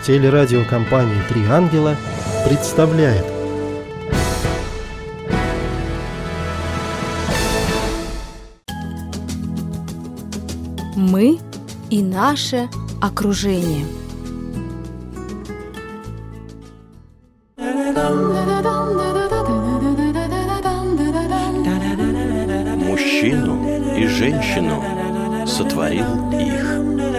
Телерадиокомпания «Три ангела» представляет. Мы и наше окружение. Мужчину и женщину сотворил их.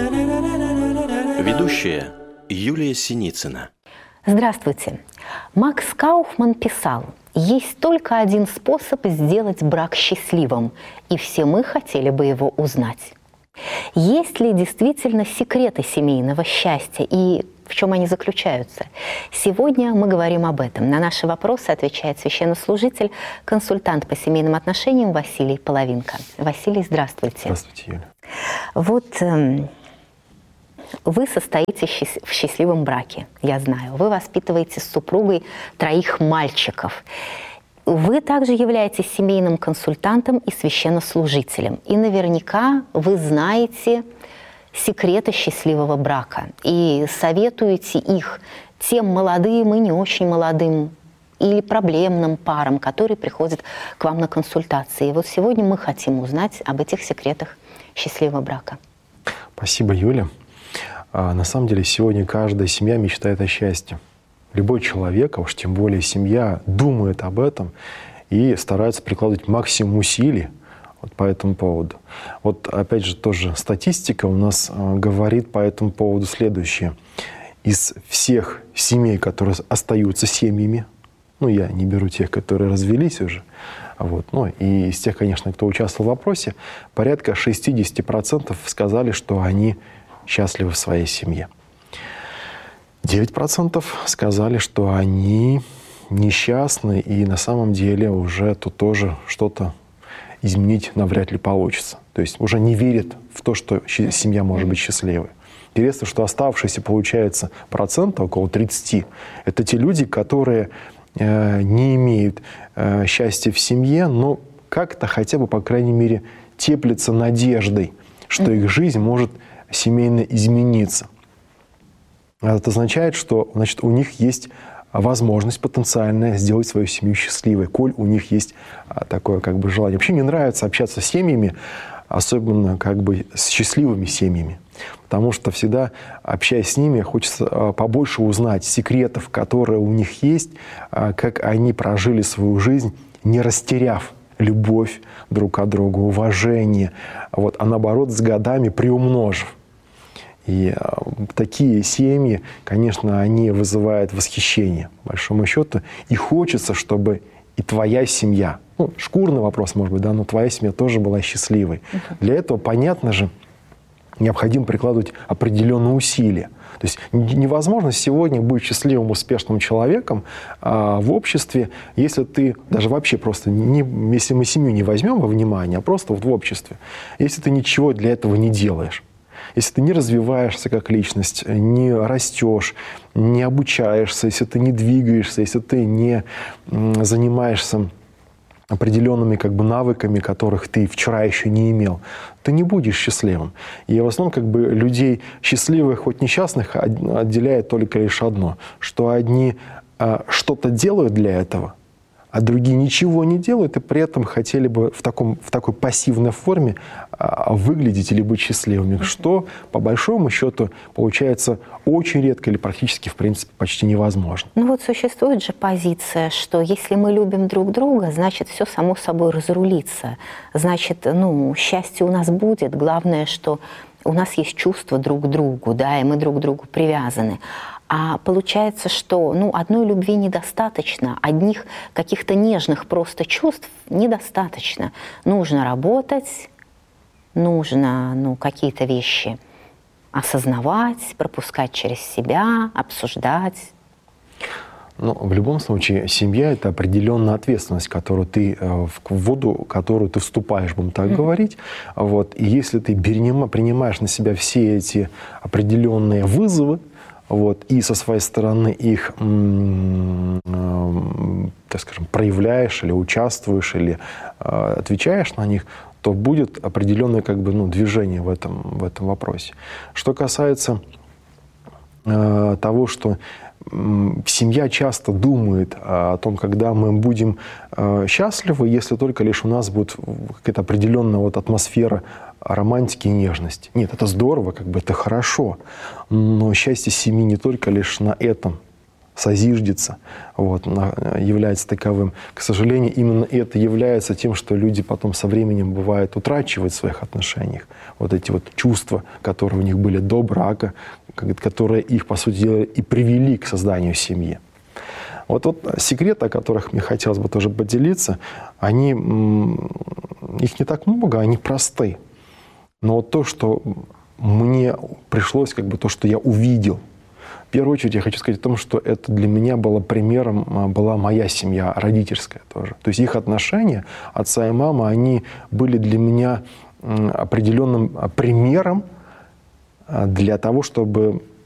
Ведущая Юлия Синицына. Здравствуйте. Макс Кауфман писал: «Есть только один способ сделать брак счастливым, и все мы хотели бы его узнать». Есть ли действительно секреты семейного счастья и в чем они заключаются? Сегодня мы говорим об этом. На наши вопросы отвечает священнослужитель, консультант по семейным отношениям Василий Половинка. Василий, здравствуйте. Здравствуйте, Юля. Вот вы состоите в счастливом браке, я знаю. Вы воспитываете с супругой 3 мальчиков. Вы также являетесь семейным консультантом и священнослужителем. И наверняка вы знаете секреты счастливого брака. И советуете их тем молодым и не очень молодым или проблемным парам, которые приходят к вам на консультации. И вот сегодня мы хотим узнать об этих секретах счастливого брака. Спасибо, Юля. На самом деле сегодня каждая семья мечтает о счастье. Любой человек, а уж тем более семья, думает об этом и старается прикладывать максимум усилий по этому поводу. Вот опять же тоже статистика у нас говорит по этому поводу следующее. Из всех семей, которые остаются семьями, я не беру тех, которые развелись уже, и из тех, конечно, кто участвовал в опросе, порядка 60% сказали, что они счастливы в своей семье. 9% сказали, что они несчастны, и на самом деле уже тут тоже что-то изменить навряд ли получится. То есть уже не верят в то, что семья может быть счастливой. Интересно, что оставшиеся, получается, процента, около 30%, это те люди, которые не имеют счастья в семье, но как-то хотя бы, по крайней мере, теплятся надеждой, что их жизнь может семейно измениться. Это означает, что у них есть возможность потенциальная сделать свою семью счастливой, коль у них есть такое желание. Вообще мне нравится общаться с семьями, особенно с счастливыми семьями, потому что всегда, общаясь с ними, хочется побольше узнать секретов, которые у них есть, как они прожили свою жизнь, не растеряв любовь друг к другу, уважение, а наоборот с годами приумножив. И такие семьи, конечно, они вызывают восхищение, по большому счету. И хочется, чтобы и твоя семья, шкурный вопрос, может быть, но твоя семья тоже была счастливой. Для этого, понятно же, необходимо прикладывать определенные усилия. То есть невозможно сегодня быть счастливым, успешным человеком в обществе, если ты даже вообще просто, если мы семью не возьмем во внимание, а просто в обществе, если ты ничего для этого не делаешь. Если ты не развиваешься как личность, не растешь, не обучаешься, если ты не двигаешься, если ты не занимаешься определенными навыками, которых ты вчера еще не имел, ты не будешь счастливым. И в основном людей счастливых, хоть несчастных, отделяет только лишь одно, что одни что-то делают для этого, а другие ничего не делают и при этом хотели бы в такой пассивной форме выглядеть или быть счастливыми, что, по большому счету, получается очень редко или практически, в принципе, почти невозможно. Существует же позиция, что если мы любим друг друга, значит, все само собой разрулится. Значит, счастье у нас будет. Главное, что у нас есть чувства друг к другу, и мы друг к другу привязаны. А получается, что одной любви недостаточно, одних каких-то нежных просто чувств недостаточно. Нужно работать, нужно какие-то вещи осознавать, пропускать через себя, обсуждать. В любом случае, семья — это определенная ответственность, которую ты, в воду, которую ты вступаешь, будем так говорить. И если ты принимаешь на себя все эти определенные вызовы, и со своей стороны их, так скажем, проявляешь или участвуешь, или отвечаешь на них, то будет определенное движение в этом вопросе. Что касается того, что семья часто думает о том, когда мы будем счастливы, если только лишь у нас будет какая-то определенная вот атмосфера романтики и нежности. Нет, это здорово, как бы это хорошо, но счастье семьи не только лишь на этом созиждется, вот, является таковым. К сожалению, именно это является тем, что люди потом со временем, бывает, утрачивают в своих отношениях. Вот эти вот чувства, которые у них были до брака, которые их, по сути дела, и привели к созданию семьи. Вот секреты, о которых мне хотелось бы тоже поделиться, их не так много, они просты. Но вот то, что мне пришлось, как бы то, что я увидел, в первую очередь я хочу сказать о том, что это для меня было примером, была моя семья, родительская тоже. То есть их отношения, отца и мамы, они были для меня определенным примером для того, чтобы